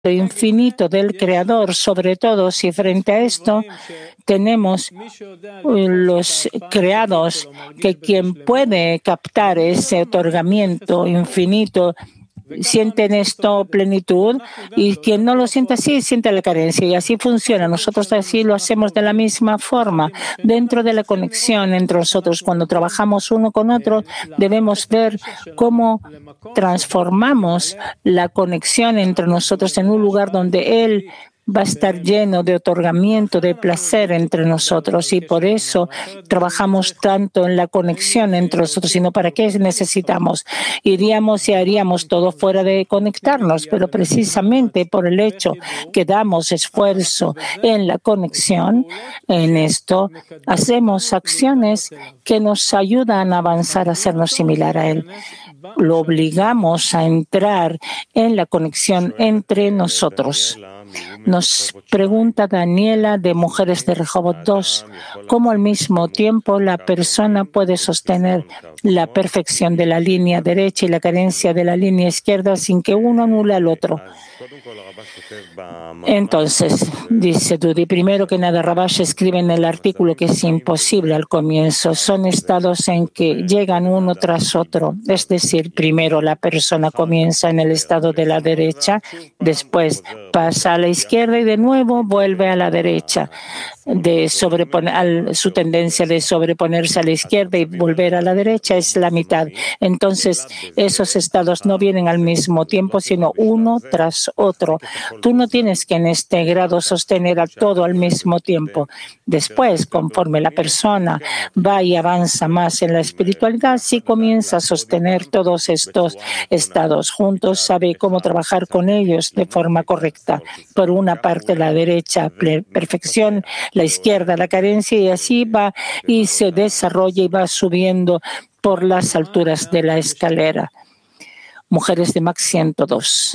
infinito del Creador, sobre todo si frente a esto tenemos los creados, que quien puede captar ese otorgamiento infinito sienten esto plenitud, y quien no lo siente así siente la carencia, y así funciona. Nosotros así lo hacemos de la misma forma dentro de la conexión entre nosotros. Cuando trabajamos uno con otro, debemos ver cómo transformamos la conexión entre nosotros en un lugar donde Él va a estar lleno de otorgamiento, de placer entre nosotros, y por eso trabajamos tanto en la conexión entre nosotros. Sino, ¿para qué necesitamos? Iríamos y haríamos todo fuera de conectarnos, pero precisamente por el hecho que damos esfuerzo en la conexión, en esto hacemos acciones que nos ayudan a avanzar, a hacernos similar a Él. Lo obligamos a entrar en la conexión entre nosotros. Nos pregunta Daniela de Mujeres de Rehovot 2, ¿cómo al mismo tiempo la persona puede sostener la perfección de la línea derecha y la carencia de la línea izquierda sin que uno anule al otro? Entonces, dice Dudi, primero que nada, Rabash escribe en el artículo que es imposible al comienzo. Son estados en que llegan uno tras otro. Es decir, primero la persona comienza en el estado de la derecha, después pasa a la izquierda y de nuevo vuelve a la derecha. Su tendencia de sobreponerse a la izquierda y volver a la derecha es la mitad. Entonces, esos estados no vienen al mismo tiempo, sino uno tras otro. Tú no tienes que en este grado sostener a todo al mismo tiempo. Después, conforme la persona va y avanza más en la espiritualidad, sí comienza a sostener todos estos estados juntos, sabe cómo trabajar con ellos de forma correcta. Por una parte, la derecha, perfección, la izquierda, la carencia, y así va y se desarrolla y va subiendo por las alturas de la escalera. Mujeres de Max 102.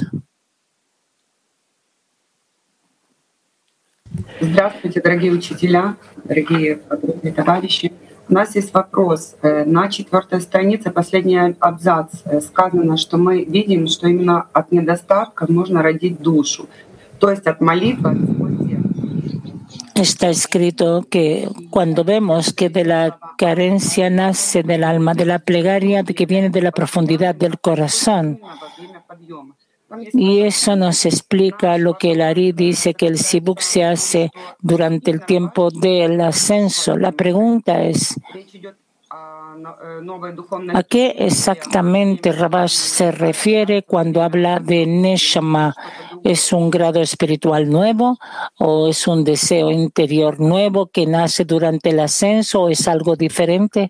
Здравствуйте, дорогие учителя, дорогие подруги, товарищи. У нас есть вопрос. На 4-й странице, последний абзац, сказано, что мы видим, что именно от недостатка можно родить душу. То есть от молитвы, от всего сердца. Está escrito que cuando vemos que de la carencia nace del alma, de la plegaria que viene de la profundidad del corazón. Y eso nos explica lo que el Ari dice, que el Sibuk se hace durante el tiempo del ascenso. La pregunta es, ¿a qué exactamente Rabash se refiere cuando habla de Neshama? ¿Es un grado espiritual nuevo o es un deseo interior nuevo que nace durante el ascenso o es algo diferente?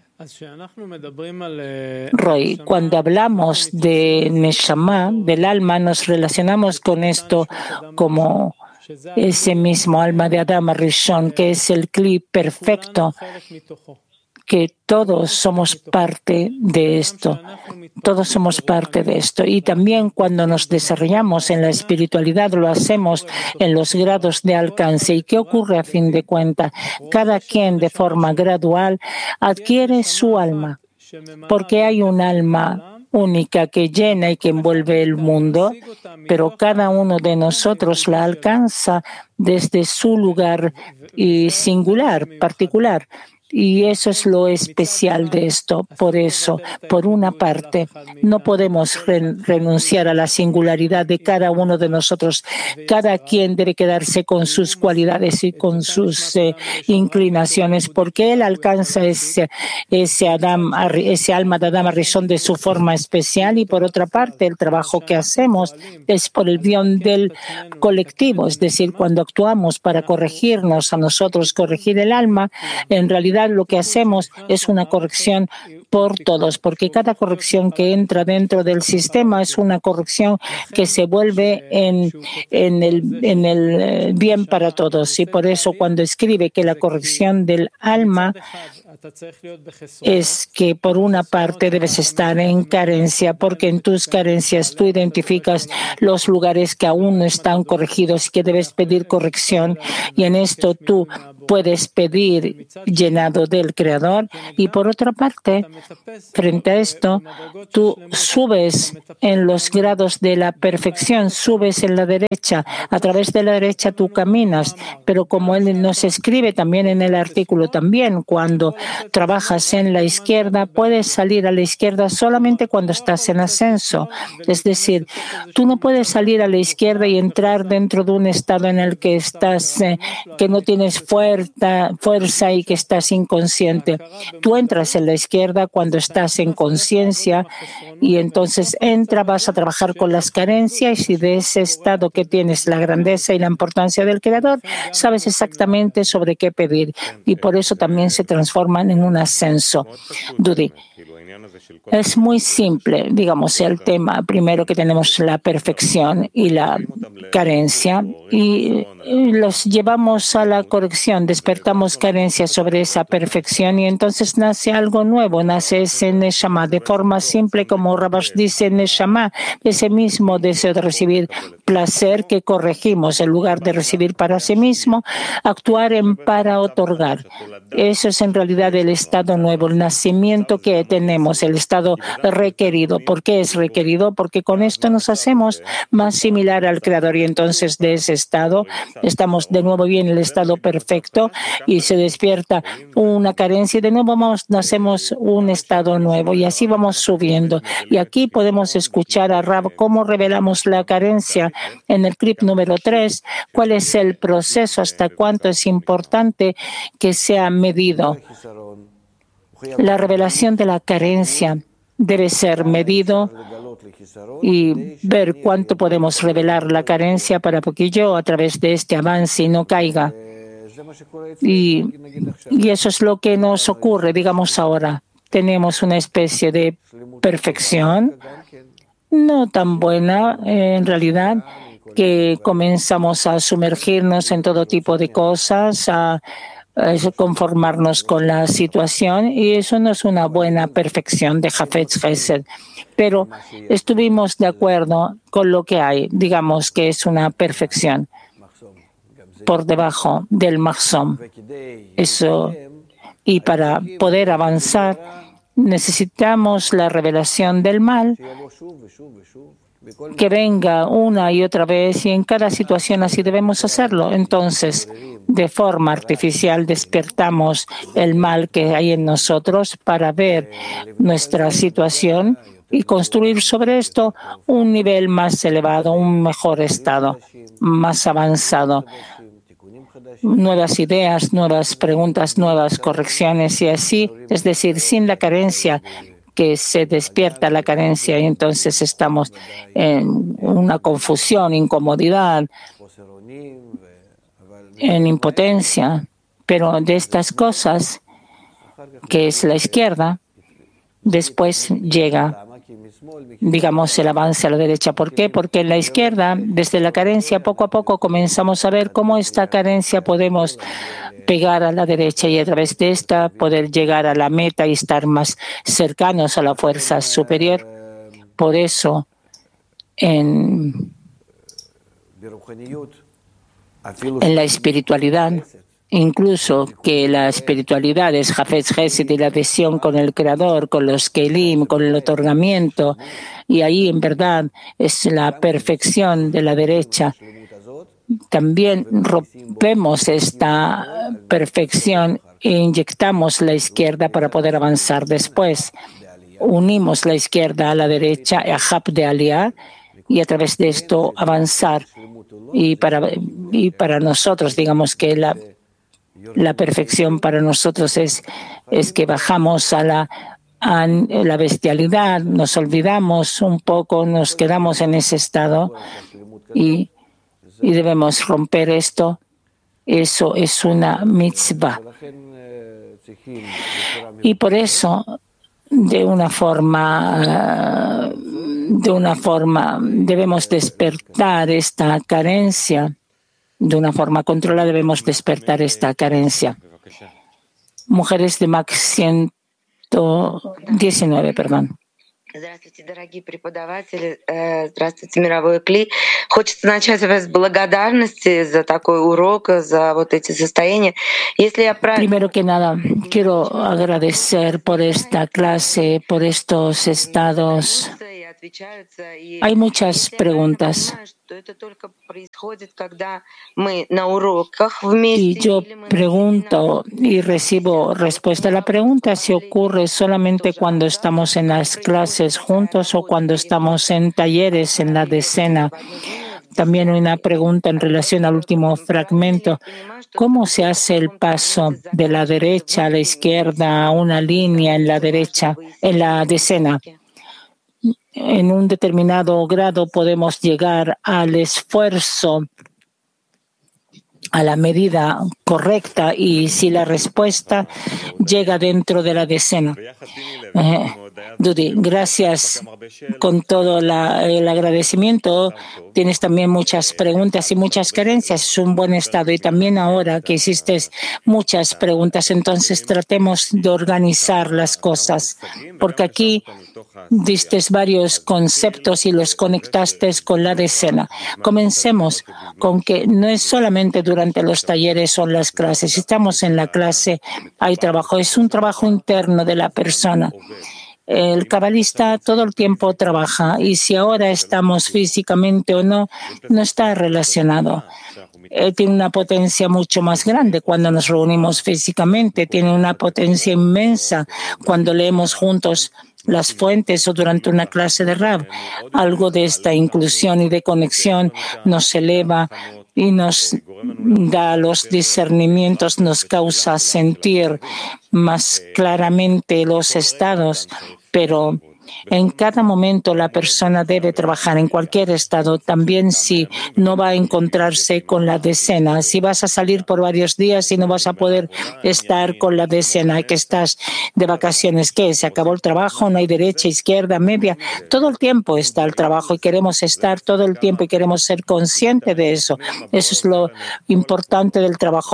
Roy, cuando hablamos de Neshama, del alma, nos relacionamos con esto como ese mismo alma de Adam Rishon, que es el Kli perfecto, que todos somos parte de esto. Todos somos parte de esto. Y también cuando nos desarrollamos en la espiritualidad, lo hacemos en los grados de alcance. ¿Y qué ocurre a fin de cuentas? Cada quien de forma gradual adquiere su alma, porque hay un alma única que llena y que envuelve el mundo, pero cada uno de nosotros la alcanza desde su lugar y singular, particular. Y eso es lo especial de esto. Por eso, por una parte, no podemos renunciar a la singularidad de cada uno de nosotros. Cada quien debe quedarse con sus cualidades y con sus inclinaciones, porque él alcanza ese alma de Adam Rishon de su forma especial. Y por otra parte, el trabajo que hacemos es por el bien del colectivo. Es decir, cuando actuamos para corregirnos a nosotros, corregir el alma, en realidad lo que hacemos es una corrección por todos, porque cada corrección que entra dentro del sistema es una corrección que se vuelve en el bien para todos. Y por eso cuando escribe que la corrección del alma es que por una parte debes estar en carencia, porque en tus carencias tú identificas los lugares que aún no están corregidos y que debes pedir corrección, y en esto tú puedes pedir llenado del Creador. Y por otra parte, frente a esto, tú subes en los grados de la perfección, subes en la derecha. A través de la derecha tú caminas, pero como él nos escribe también en el artículo, también cuando trabajas en la izquierda, puedes salir a la izquierda solamente cuando estás en ascenso. Es decir, tú no puedes salir a la izquierda y entrar dentro de un estado en el que estás, que no tienes fuerza y que estás inconsciente. Tú entras en la izquierda cuando estás en conciencia y entonces vas a trabajar con las carencias y de ese estado que tienes la grandeza y la importancia del Creador, sabes exactamente sobre qué pedir y por eso también se transforman en un ascenso. Dudi, es muy simple, digamos, el tema. Primero que tenemos la perfección y la carencia y los llevamos a la corrección, despertamos carencias sobre esa perfección y entonces nace algo nuevo, nace ese Neshama. De forma simple, como Rabash dice, Neshama, ese mismo deseo de recibir placer que corregimos en lugar de recibir para sí mismo, actuar en para otorgar. Eso es en realidad el estado nuevo, el nacimiento que tenemos, el estado requerido. ¿Por qué es requerido? Porque con esto nos hacemos más similar al Creador y entonces de ese estado estamos de nuevo bien en el estado perfecto y se despierta una carencia y de nuevo nacemos un estado nuevo y así vamos subiendo. Y aquí podemos escuchar a Rab cómo revelamos la carencia en el clip número 3, cuál es el proceso, hasta cuánto es importante que sea medido. La revelación de la carencia debe ser medido y ver cuánto podemos revelar la carencia para que yo a través de este avance no caiga. Y eso es lo que nos ocurre, digamos ahora. Tenemos una especie de perfección, no tan buena en realidad, que comenzamos a sumergirnos en todo tipo de cosas, a conformarnos con la situación y eso no es una buena perfección de Hafetz Hesed. Pero estuvimos de acuerdo con lo que hay, digamos que es una perfección por debajo del Mahsom. Eso, y para poder avanzar necesitamos la revelación del mal, que venga una y otra vez y en cada situación así debemos hacerlo. Entonces, de forma artificial despertamos el mal que hay en nosotros para ver nuestra situación y construir sobre esto un nivel más elevado, un mejor estado, más avanzado. Nuevas ideas, nuevas preguntas, nuevas correcciones y así, es decir, sin la carencia que se despierta la carencia y entonces estamos en una confusión, incomodidad, en impotencia. Pero de estas cosas, que es la izquierda, después llega, digamos, el avance a la derecha. ¿Por qué? Porque en la izquierda, desde la carencia, poco a poco comenzamos a ver cómo esta carencia podemos pegar a la derecha y a través de esta poder llegar a la meta y estar más cercanos a la fuerza superior. Por eso, en la espiritualidad, incluso que la espiritualidad es Hafetz Hesed y la adhesión con el Creador, con los Kelim, con el otorgamiento, y ahí en verdad es la perfección de la derecha. También rompemos esta perfección e inyectamos la izquierda para poder avanzar después. Unimos la izquierda a la derecha, a Hab de Aliyah, y a través de esto avanzar. Y para nosotros, digamos que la perfección para nosotros es que bajamos a la bestialidad, nos olvidamos un poco, nos quedamos en ese estado y debemos romper esto. Eso es una mitzvah. Y por eso, de una forma debemos despertar esta carencia. De una forma controlada debemos despertar esta carencia. Mujeres de Max 119, perdón. Здравствуйте, дорогие преподаватели. Здравствуйте, мировой Кли. Хочется начать с благодарности за такой урок, за вот эти состояния. Если я Primero que nada, quiero agradecer por esta clase, por estos estados. Hay muchas preguntas. Y yo pregunto y recibo respuesta a la pregunta si ocurre solamente cuando estamos en las clases juntos o cuando estamos en talleres en la decena. También una pregunta en relación al último fragmento. ¿Cómo se hace el paso de la derecha a la izquierda a una línea en la derecha, en la decena? En un determinado grado podemos llegar al esfuerzo, a la medida correcta, y si la respuesta llega dentro de la decena. Dudi, gracias con todo el agradecimiento. Tienes también muchas preguntas y muchas carencias. Es un buen estado. Y también ahora que hiciste muchas preguntas, entonces tratemos de organizar las cosas. Porque aquí diste varios conceptos y los conectaste con la decena. Comencemos con que no es solamente durante los talleres o las clases. Si estamos en la clase, hay trabajo. Es un trabajo interno de la persona. El cabalista todo el tiempo trabaja y si ahora estamos físicamente o no, no está relacionado. Tiene una potencia mucho más grande cuando nos reunimos físicamente, tiene una potencia inmensa cuando leemos juntos las fuentes o durante una clase de Rav. Algo de esta inclusión y de conexión nos eleva y nos da los discernimientos, nos causa sentir más claramente los estados, pero en cada momento la persona debe trabajar en cualquier estado, también si no va a encontrarse con la decena. Si vas a salir por varios días y no vas a poder estar con la decena, que estás de vacaciones, ¿qué? ¿Se acabó el trabajo? ¿No hay derecha, izquierda, media? Todo el tiempo está el trabajo y queremos estar todo el tiempo y queremos ser conscientes de eso. Eso es lo importante del trabajo.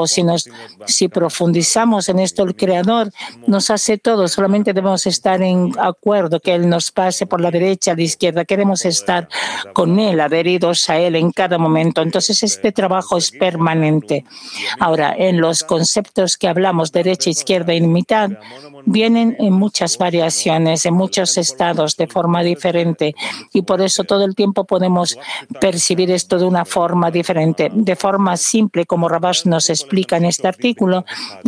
Si profundizamos en esto, el Creador nos hace todo. Solamente debemos estar en acuerdo que Él nos pase por la derecha, a la izquierda. Queremos estar con Él, adheridos a Él en cada momento. Entonces, este trabajo es permanente. Ahora, en los conceptos que hablamos, derecha, izquierda y mitad, vienen en muchas variaciones, en muchos estados, de forma diferente. Y por eso todo el tiempo podemos percibir esto de una forma diferente. De forma simple, como Rabash nos explica en este artículo,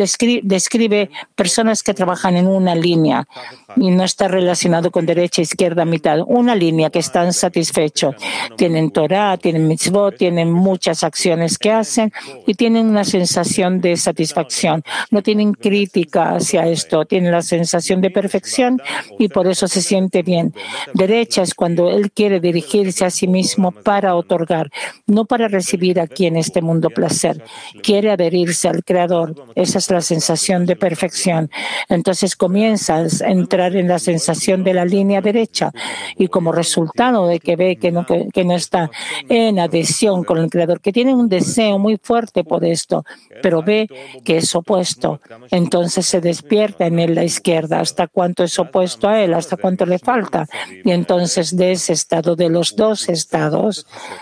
describe personas que trabajan en una línea y no está relacionado con derecha, izquierda, mitad. Una línea que están satisfechos. Tienen Torah, tienen mitzvot, tienen muchas acciones que hacen y tienen una sensación de satisfacción. No tienen crítica hacia esto, tienen la sensación de perfección y por eso se siente bien. Derecha es cuando él quiere dirigirse a sí mismo para otorgar, no para recibir aquí en este mundo placer. Quiere adherirse al Creador. Esa es la sensación de perfección. Entonces comienzas a entrar en la sensación de la línea derecha y como resultado de que ve que no está en adhesión con el Creador, que tiene un deseo muy fuerte por esto, pero ve que es opuesto, entonces se despierta en él la izquierda, hasta cuánto es opuesto a él, hasta cuánto le falta, y entonces de ese estado, de los dos estados,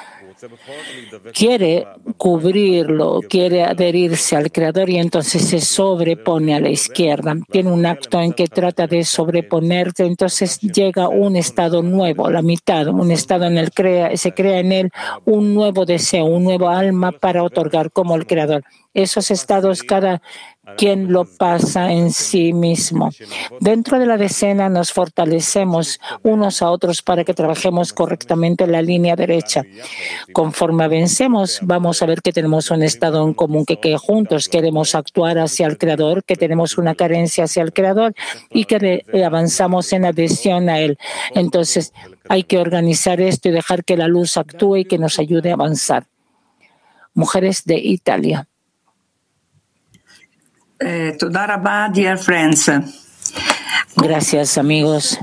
quiere cubrirlo, quiere adherirse al Creador y entonces se sobrepone a la izquierda. Tiene un acto en que trata de sobreponerse, entonces llega a un estado nuevo, la mitad, un estado en el que se crea en él un nuevo deseo, un nuevo alma para otorgar como el Creador. Esos estados cada quien lo pasa en sí mismo. Dentro de la decena nos fortalecemos unos a otros para que trabajemos correctamente en la línea derecha. Conforme avancemos, vamos a ver que tenemos un estado en común, que juntos queremos actuar hacia el Creador, que tenemos una carencia hacia el Creador y que avanzamos en adhesión a Él. Entonces, hay que organizar esto y dejar que la luz actúe y que nos ayude a avanzar. Mujeres de Italia. Toda rabá, dear friends. Gracias, amigos.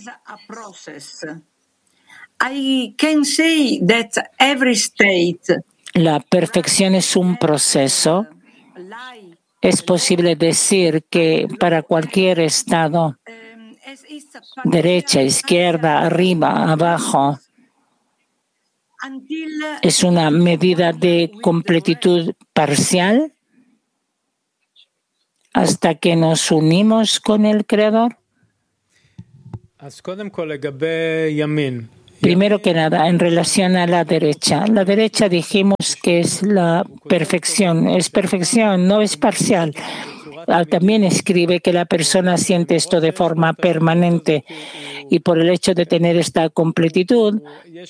I can say that every state. La perfección es un proceso. Es posible decir que para cualquier estado derecha, izquierda, arriba, abajo. ¿Es una medida de completitud parcial hasta que nos unimos con el Creador? Primero que nada, en relación a la derecha dijimos que es la perfección, no es parcial. También escribe que la persona siente esto de forma permanente y por el hecho de tener esta completitud,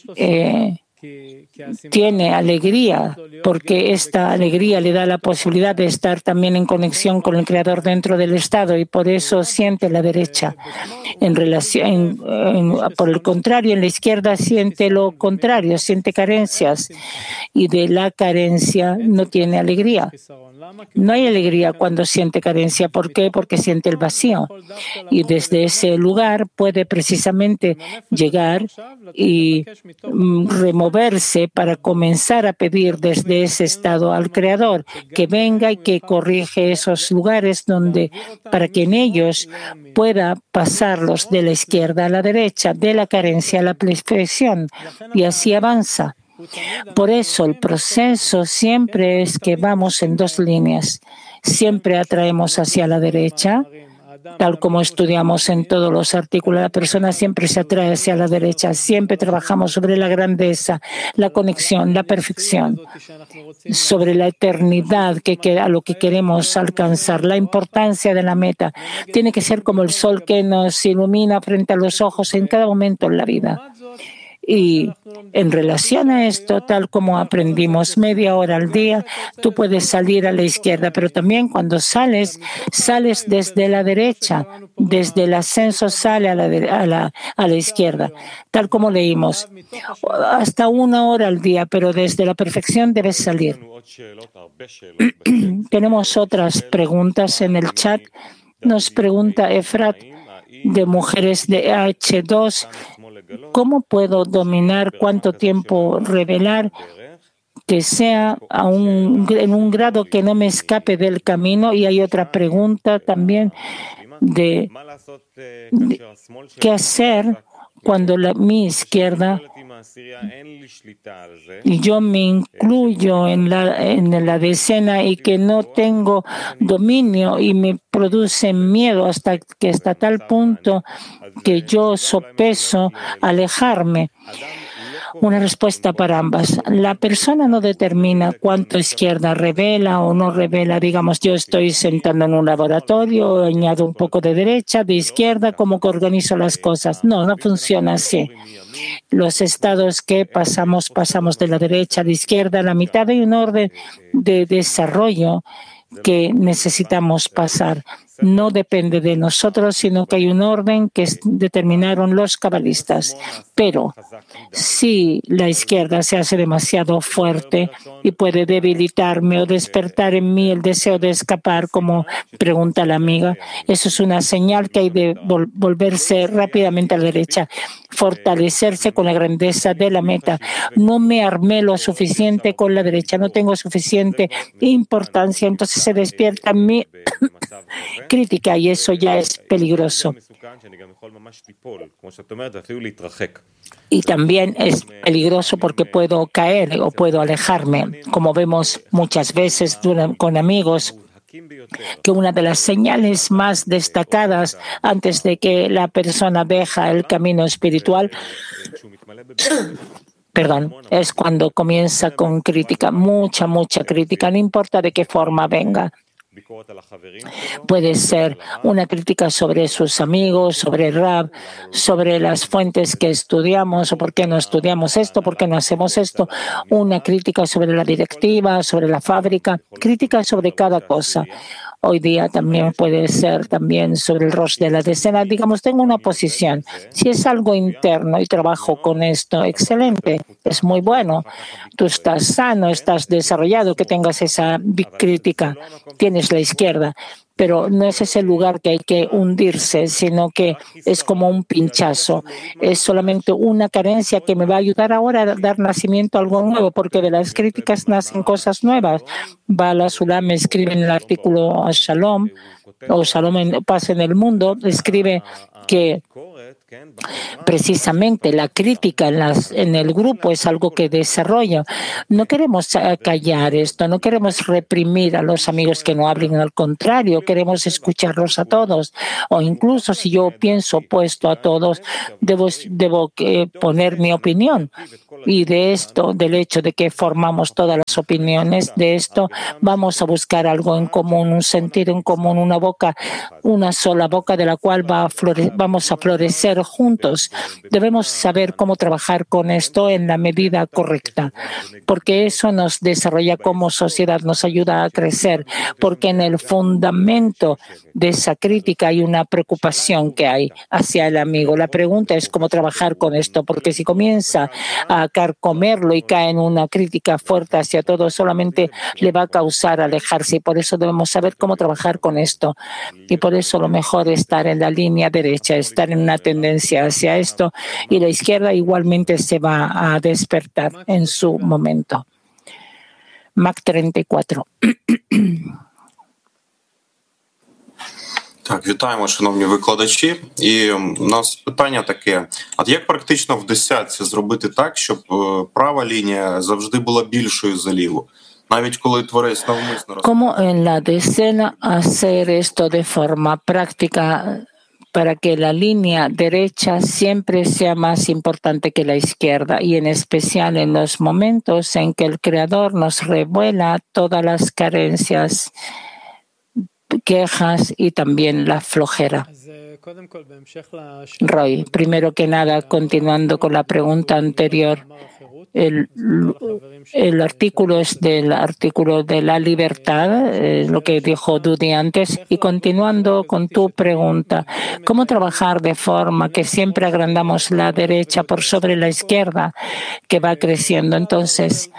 tiene alegría, porque esta alegría le da la posibilidad de estar también en conexión con el Creador dentro del Estado y por eso siente la derecha. Por el contrario, en la izquierda siente lo contrario, siente carencias y de la carencia no tiene alegría. No hay alegría cuando siente carencia. ¿Por qué? Porque siente el vacío. Y desde ese lugar puede precisamente llegar y removerse para comenzar a pedir desde ese estado al Creador que venga y que corrige esos lugares para que en ellos pueda pasarlos de la izquierda a la derecha, de la carencia a la perfección, y así avanza. Por eso el proceso siempre es que vamos en dos líneas. Siempre atraemos hacia la derecha, tal como estudiamos en todos los artículos. La persona siempre se atrae hacia la derecha. Siempre trabajamos sobre la grandeza, la conexión, la perfección, sobre la eternidad a lo que queremos alcanzar, la importancia de la meta. Tiene que ser como el sol que nos ilumina frente a los ojos en cada momento en la vida. Y en relación a esto, tal como aprendimos, media hora al día, tú puedes salir a la izquierda, pero también cuando sales desde la derecha, desde el ascenso sale a la izquierda, tal como leímos, hasta 1 hora al día, pero desde la perfección debes salir. Tenemos otras preguntas en el chat. Nos pregunta Efrat de Mujeres de H2. ¿Cómo puedo dominar cuánto tiempo revelar que sea en un grado que no me escape del camino? Y hay otra pregunta también de qué hacer cuando mi izquierda y yo me incluyo en la decena y que no tengo dominio y me produce miedo hasta tal punto que yo sopeso alejarme. Una respuesta para ambas. La persona no determina cuánto izquierda revela o no revela. Digamos, yo estoy sentado en un laboratorio, añado un poco de derecha, de izquierda, ¿cómo que organizo las cosas? No funciona así. Los estados que pasamos de la derecha a la izquierda, a la mitad hay un orden de desarrollo que necesitamos pasar. No depende de nosotros, sino que hay un orden que determinaron los cabalistas. Pero si la izquierda se hace demasiado fuerte y puede debilitarme o despertar en mí el deseo de escapar, como pregunta la amiga, eso es una señal que hay de volverse rápidamente a la derecha, fortalecerse con la grandeza de la meta. No me armé lo suficiente con la derecha, no tengo suficiente importancia, entonces se despierta en mí crítica y eso ya es peligroso. Y también es peligroso porque puedo caer o puedo alejarme, como vemos muchas veces con amigos, que una de las señales más destacadas antes de que la persona deja el camino espiritual es cuando comienza con crítica, mucha crítica, no importa de qué forma venga. Puede ser una crítica sobre sus amigos, sobre el Rab, sobre las fuentes que estudiamos o por qué no estudiamos esto, por qué no hacemos esto, una crítica sobre la directiva, sobre la fábrica, crítica sobre cada cosa. Hoy día también puede ser también sobre el Rosh de la decena. Digamos, tengo una posición. Si es algo interno y trabajo con esto, excelente, es muy bueno. Tú estás sano, estás desarrollado, que tengas esa crítica. Tienes la izquierda. Pero no es ese lugar que hay que hundirse, sino que es como un pinchazo. Es solamente una carencia que me va a ayudar ahora a dar nacimiento a algo nuevo, porque de las críticas nacen cosas nuevas. Bala Sulam escribe en el artículo a Shalom o Shalom Paz en el mundo, escribe que precisamente la crítica en el grupo es algo que desarrolla. No queremos callar esto, no queremos reprimir a los amigos que no hablen, al contrario, queremos escucharlos a todos. O incluso si yo pienso opuesto a todos, debo poner mi opinión. Y de esto, del hecho de que formamos todas las opiniones, de esto vamos a buscar algo en común, un sentido en común, una sola boca de la cual vamos a florecer juntos. Debemos saber cómo trabajar con esto en la medida correcta, porque eso nos desarrolla como sociedad, nos ayuda a crecer, porque en el fundamento de esa crítica hay una preocupación que hay hacia el amigo. La pregunta es cómo trabajar con esto, porque si comienza a carcomerlo y cae en una crítica fuerte hacia todo, solamente le va a causar alejarse, y por eso debemos saber cómo trabajar con esto. Y por eso lo mejor es estar en la línea derecha, estar en una tendencia hacia esto, y la izquierda igualmente se va a despertar en su momento. Mac 34. Так, вітаємо, шановні викладачі. І у нас питання таке. А як практично в десятці зробити так, щоб права лінія завжди була більшою за ліву? Навіть коли творець навмисно ¿Cómo en la decena hacer esto de forma práctica para que la línea derecha siempre sea más importante que la izquierda, y en especial en los momentos en que el Creador nos revela todas las carencias, quejas y también la flojera? Roy, primero que nada, continuando con la pregunta anterior, el artículo es del artículo de la libertad, lo que dijo Dudi antes, y continuando con tu pregunta, ¿cómo trabajar de forma que siempre agrandamos la derecha por sobre la izquierda, que va creciendo? Entonces,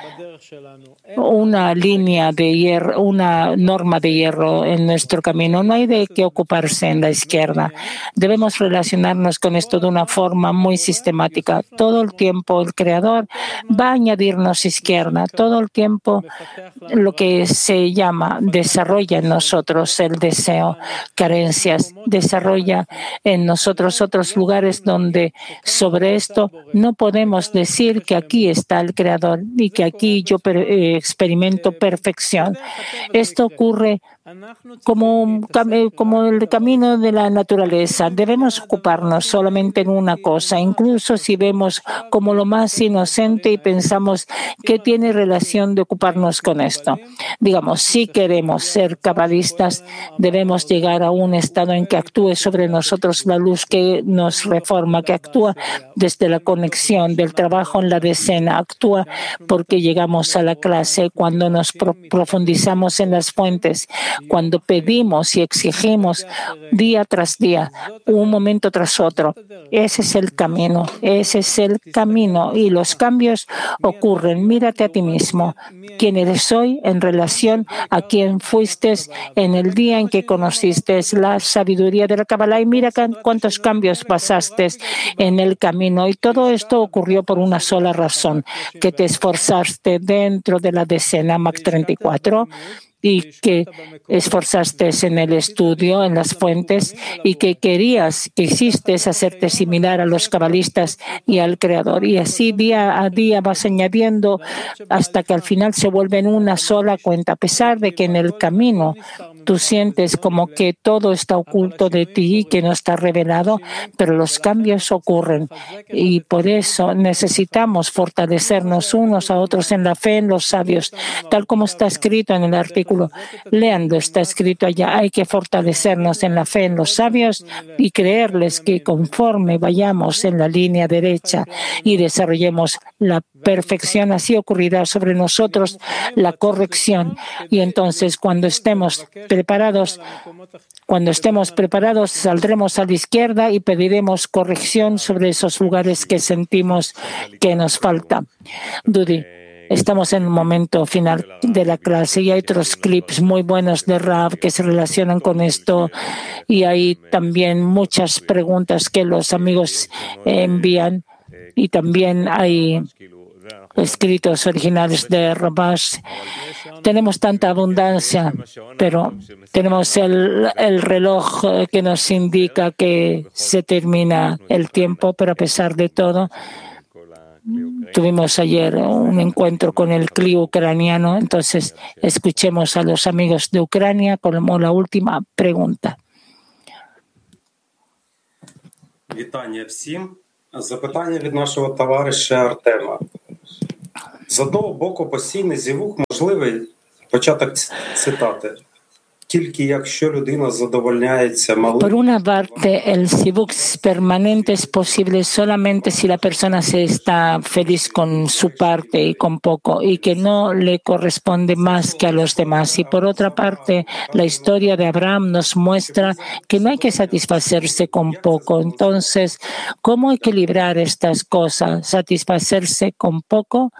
una línea de hierro, una norma de hierro en nuestro camino. No hay de qué ocuparse en la izquierda. Debemos relacionarnos con esto de una forma muy sistemática. Todo el tiempo el Creador va a añadirnos izquierda. Todo el tiempo lo que se llama desarrolla en nosotros el deseo, carencias, desarrolla en nosotros otros lugares donde sobre esto no podemos decir que aquí está el Creador y que aquí yo experimento perfección. Esto ocurre como el camino de la naturaleza. Debemos ocuparnos solamente en una cosa, incluso si vemos como lo más inocente y pensamos que tiene relación de ocuparnos con esto. Digamos, si queremos ser cabalistas, debemos llegar a un estado en que actúe sobre nosotros la luz que nos reforma, que actúa desde la conexión del trabajo en la decena, actúa porque llegamos a la clase, cuando nos profundizamos en las fuentes, cuando pedimos y exigimos día tras día, un momento tras otro. Ese es el camino, y los cambios ocurren. Mírate a ti mismo, quién eres hoy en relación a quién fuiste en el día en que conociste la sabiduría de la Kabbalah, y mira cuántos cambios pasaste en el camino, y todo esto ocurrió por una sola razón, que te esforzaste dentro de la decena Mac 34 y que esforzaste en el estudio, en las fuentes, y que quisiste hacerte similar a los cabalistas y al Creador. Y así día a día vas añadiendo hasta que al final se vuelve en una sola cuenta, a pesar de que en el camino tú sientes como que todo está oculto de ti y que no está revelado, pero los cambios ocurren. Y por eso necesitamos fortalecernos unos a otros en la fe en los sabios, tal como está escrito en el artículo. Leando, está escrito allá, hay que fortalecernos en la fe en los sabios y creerles que conforme vayamos en la línea derecha y desarrollemos la perfección, así ocurrirá sobre nosotros la corrección. Y entonces cuando estemos preparados, saldremos a la izquierda y pediremos corrección sobre esos lugares que sentimos que nos falta. Dudi, estamos en el momento final de la clase y hay otros clips muy buenos de Rav que se relacionan con esto, y hay también muchas preguntas que los amigos envían, y también hay escritos originales de Rabash. tenemos tanta abundancia, pero tenemos el reloj que nos indica que se termina el tiempo, pero a pesar de todo, tuvimos ayer un encuentro con el CLI ucraniano, entonces escuchemos a los amigos de Ucrania como la última pregunta. Вітання всім. Запитання від нашого товариша Артема. З одного боку, постійний зівух можливий, початок цитати. Por una parte, el sibuk permanente es posible solamente si la persona se está feliz con su parte y con poco, y que no le corresponde más que a los demás. Y por otra parte, la historia de Abraham nos muestra que no hay que satisfacerse con poco. Entonces, ¿cómo equilibrar estas cosas? ¿Satisfacerse con poco?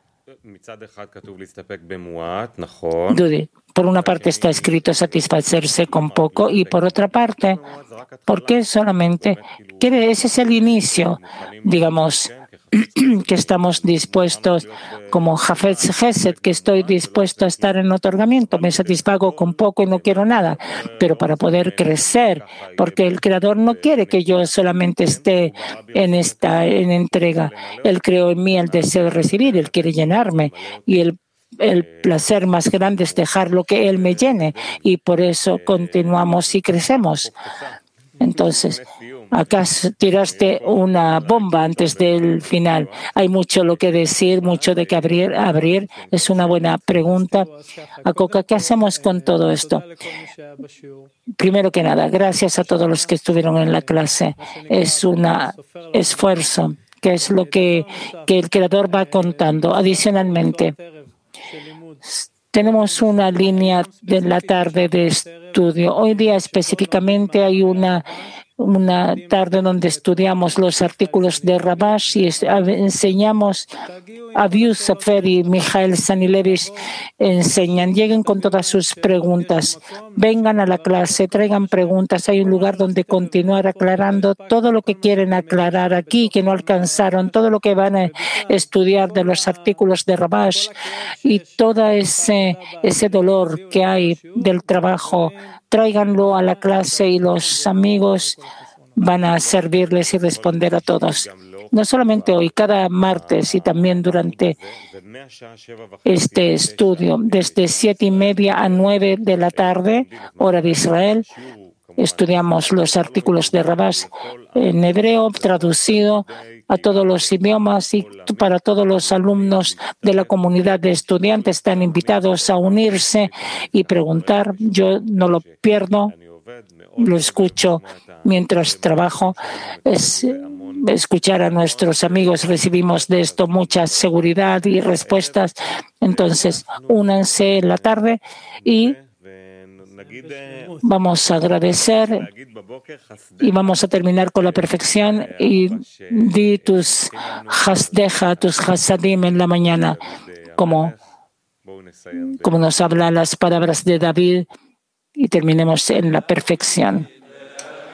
Dudy. Por una parte está escrito satisfacerse con poco y por otra parte, ¿por qué solamente? Ese es el inicio, digamos, que estamos dispuestos, como Hafez Gesed, que estoy dispuesto a estar en otorgamiento, me satisfago con poco y no quiero nada, pero para poder crecer, porque el Creador no quiere que yo solamente esté en entrega. Él creó en mí el deseo de recibir, Él quiere llenarme y el placer más grande es dejarlo que Él me llene y por eso continuamos y crecemos. Entonces, acá tiraste una bomba antes del final. Hay mucho lo que decir, mucho de que abrir. Es una buena pregunta. Akoka, ¿qué hacemos con todo esto? Primero que nada, gracias a todos los que estuvieron en la clase. Es un esfuerzo, que es lo que el Creador va contando. Adicionalmente, tenemos una línea de la tarde de estudio. Hoy día específicamente hay una tarde donde estudiamos los artículos de Rabash y enseñamos a Avihu Sefer y Mijael Sanilevich enseñan. Lleguen con todas sus preguntas. Vengan a la clase, traigan preguntas. Hay un lugar donde continuar aclarando todo lo que quieren aclarar aquí, que no alcanzaron, todo lo que van a estudiar de los artículos de Rabash y todo ese dolor que hay del trabajo. Tráiganlo a la clase y los amigos van a servirles y responder a todos. No solamente hoy, cada martes y también durante este estudio, desde 7:30 a 9 de la tarde, hora de Israel, estudiamos los artículos de Rabash en hebreo, traducido a todos los idiomas y para todos los alumnos de la comunidad de estudiantes están invitados a unirse y preguntar. Yo no lo pierdo, lo escucho mientras trabajo. Es escuchar a nuestros amigos, recibimos de esto mucha seguridad y respuestas. Entonces, únanse en la tarde y vamos a agradecer y vamos a terminar con la perfección y di tus hasdeja, tus hasadim en la mañana, como nos hablan las palabras de David y terminemos en la perfección.